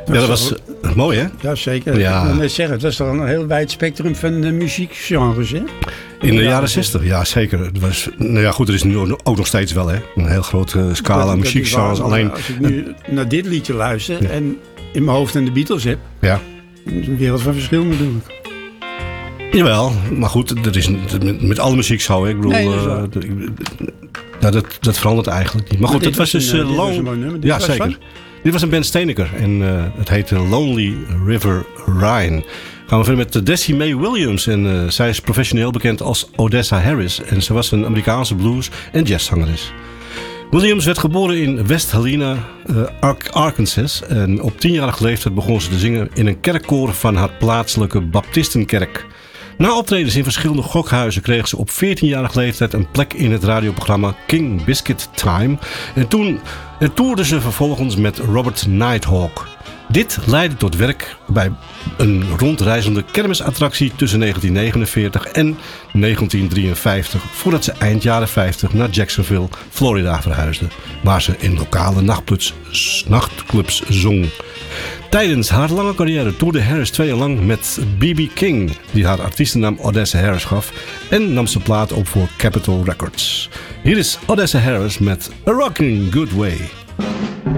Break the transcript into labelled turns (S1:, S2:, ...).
S1: Ja, dat was mooi, hè?
S2: Ja, zeker.
S1: Ja.
S2: Ik wil net zeggen, het was toch een heel wijd spectrum van muziekgenres, hè?
S1: In de jaren 60, ja zeker. Het was, nou ja, goed, er is nu ook nog steeds wel, hè? Een heel grote scala muziekgenres. Alleen
S2: als ik nu naar dit liedje luister en in mijn hoofd aan de Beatles heb,
S1: ja.
S2: is een wereld van verschil natuurlijk.
S1: Jawel, maar goed, dat is met alle muziek zo. Hè? Ik bedoel,
S2: Nee,
S1: dat verandert eigenlijk niet. Maar goed, dat was dus Ja, zeker. Dit was een Ben Steeneker en het heette Lonely River Rhine. Gaan we verder met Desi Mae Williams. En zij is professioneel bekend als Odessa Harris. En ze was een Amerikaanse blues- en jazzzangeres. Williams werd geboren in West Helena, Arkansas. En op 10-jarige leeftijd begon ze te zingen in een kerkkoor van haar plaatselijke baptistenkerk. Na optredens in verschillende gokhuizen kreeg ze op 14-jarige leeftijd een plek in het radioprogramma King Biscuit Time. En toen toerde ze vervolgens met Robert Nighthawk. Dit leidde tot werk bij een rondreizende kermisattractie tussen 1949 en 1953, voordat ze eind jaren 50 naar Jacksonville, Florida verhuisde, waar ze in lokale nachtclubs zong. Tijdens haar lange carrière toerde Harris 2 jaar lang met B.B. King, die haar artiestennaam Odessa Harris gaf, en nam ze plaat op voor Capitol Records. Hier is Odessa Harris met A Rockin' Good Way.